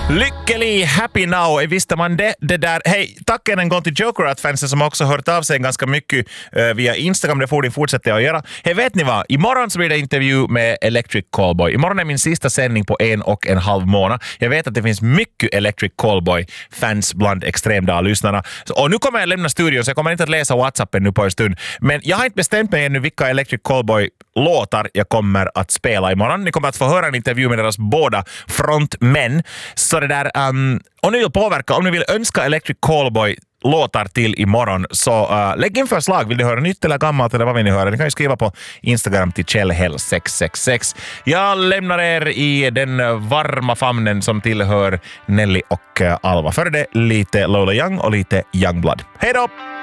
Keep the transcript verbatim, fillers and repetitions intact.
Lycklig, happy now, visste man det, det där. Hej, tack än en gång till Jokerat-fansen som också hört av sig ganska mycket uh, via Instagram. Det får ni fortsätta att göra. Hej, vet ni vad? Imorgon så blir det intervju med Electric Callboy. Imorgon är min sista sändning på en och en halv månad. Jag vet att det finns mycket Electric Callboy-fans bland extremdag-lyssnarna. Och nu kommer jag lämna studion så jag kommer inte att läsa WhatsAppen nu på en stund. Men jag har inte bestämt mig ännu vilka Electric Callboy-låtar jag kommer att spela imorgon. Ni kommer att få höra en intervju med deras båda frontmän. Så det där, um, om ni vill påverka, om ni vill önska Electric Callboy låtar till imorgon, så uh, lägg in förslag. Vill ni höra nytt eller gammalt eller vad vill ni höra? Ni kan ju skriva på Instagram till Kjellhäll sex sex sex. Jag lämnar er i den varma famnen som tillhör Nelly och uh, Alva. För det lite Lola Young och lite Youngblood. Hej då!